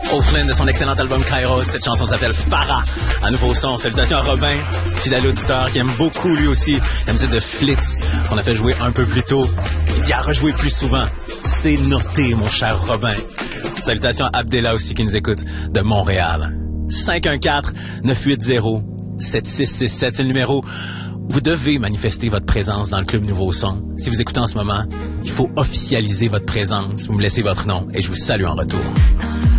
O'Flynn de son excellent album Kairos. Cette chanson s'appelle Farah. Un nouveau son. Salutations à Robin, fidèle auditeur, qui aime beaucoup lui aussi la musique de Flitz, qu'on a fait jouer un peu plus tôt. Il dit à rejouer plus souvent. C'est noté, mon cher Robin. Salutations à Abdella aussi qui nous écoute de Montréal. 514-980-7667, c'est le numéro. Vous devez manifester votre présence dans le Club Nouveau Son. Si vous écoutez en ce moment, il faut officialiser votre présence. Vous me laissez votre nom et je vous salue en retour.